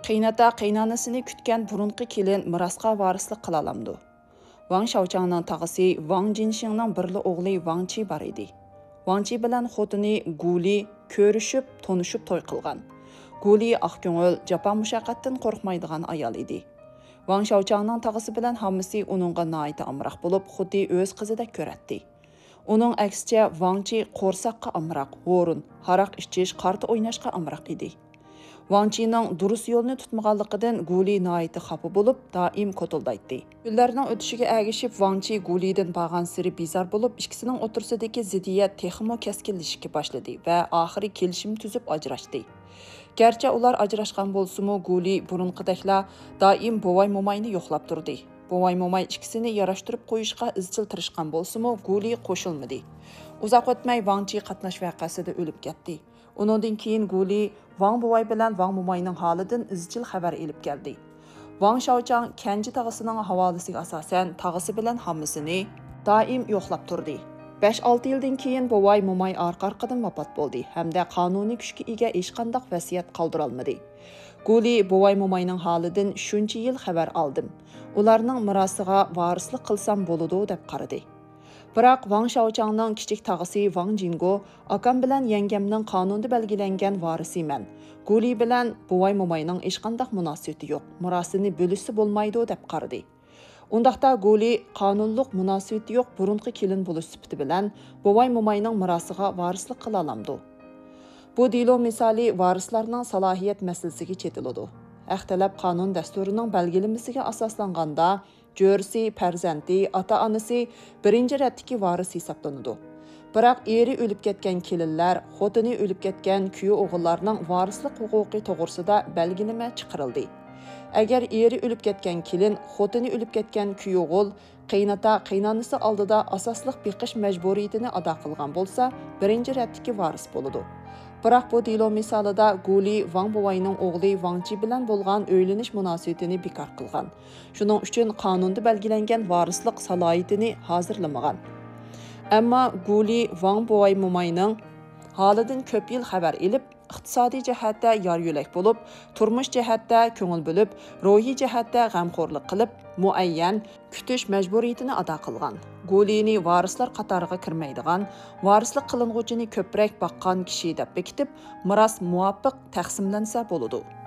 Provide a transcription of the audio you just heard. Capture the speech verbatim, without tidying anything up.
Qiynata qiynanasini kutgan burunqi kelin mirasqa varislik qila olamdi. Wang Shaochangning tag'isi Wang Jinshingning birli o'g'li Wang Chi bor edi. Wang Chi bilan xotini Guli ko'rishib, tonishib to'y qilgan. Guli oq ko'ngil, jafo mushaqqatdan qo'rqmaydigan ayol edi. Wang Shaochangning tag'isi bilan hammasi uningga noita amroq bo'lib, xuddi o'z qizidek ko'ratdi. Uning aksicha Wang Chi qo'rsaqqa amroq, o'rin, haraq ichish, qarta o'ynashga amroq edi. Wang Chi'ning durus yo'lni tutmaganligidan Guli noiti xafa bo'lib, doim ko'tildaydi. Kunlarning o'tishiga ergishib Wang Chi Gulidan bag'an siri bizar bo'lib, ikkisining o'tirsidagi ziddiyat texmo keskinlashishga boshladi va oxiri kelishim tuzib ajrashdi. Garchi ular ajrashgan bo'lsa-mu, Guli burunqidaklar doim bovay momayni yo'qlab turdi. Bovay momay ikkisini yarashtirib qo'yishga izchil tirishgan bo'lsa-mu, Guli qo'shilmadi. Uzoq o'tmay Wang Chi qatnash voqeasida o'lib ketdi. Uningdan keyin Guli Wang bovay bilan Wang momayning holidan izchil xabar elib keldi. Wang Shaochang Kenji tag'isining havolasiga asosan tag'isi bilan hammasini doim yo'qlab turdi. besh olti yildan keyin bovay momay orqa-orqadan vafot bo'ldi hamda qonuniy kuchga ega hech qanday vasiyat qoldira olmadi. Guli bovay momayning holidan shuncha yil xabar oldim. Ularning mirosiga varislik qilsam bo'ladi deb qaradi. Biroq Wang Shaochangning kichik tag'isi Wang Jingo akam bilan yangamning qonunda belgilangan varisiman. Guli bilan buvay momayning hech qanday munosabati yo'q. Mirosini bo'lishsa bo'lmaydi deb qaradi. Undaqda Guli qonunliq munosabati yo'q burunqi kelin bo'lish sifati bilan buvay momayning mirosiga varislik qila olamdi. Bu dilo misoli varislarning salohiyat masalasiga chetiladi. Ixtilab qonun dasturining belgilamasiga asoslanganda Jo'rsi, farzandi, ota-onasi birinchi ratdagi varis hisoblanadi. Biroq eri o'lib ketgan kelinlar, xotini o'lib ketgan kuya o'g'illarning varislik huquqi to'g'risida belgilama chiqarildi. Agar eri o'lib ketgan kelin, xotini o'lib ketgan kuya o'g'il qiynata qiynanasi oldida asosliq beqish majburiyatini ado qilgan bo'lsa, birinchi ratdagi varis bo'ladi. Biroq bu dilo misolida Guli Wang bovayning o'g'li Wang Chi bilan bo'lgan o'ylanish munosabatini bekor qilgan. Shuning uchun qonunda belgilangan varislik salohiyatini hozirlamagan. Ammo Guli Wang bovay momayning holidan ko'p yil xabar elib, iqtisodiy jihatda yor yo'lak bo'lib, turmush jihatda ko'ngil bo'lib, ruhiy jihatda g'amxo'rlik qilib, muayyan kutish majburiyatini ado qilgan. Gulini varislar qatoriga kirmaydigan, varislik qiling'uvchini ko'proq baqqan kishi deb bekitib, miros muvofiq taqsimlansa bo'ladi.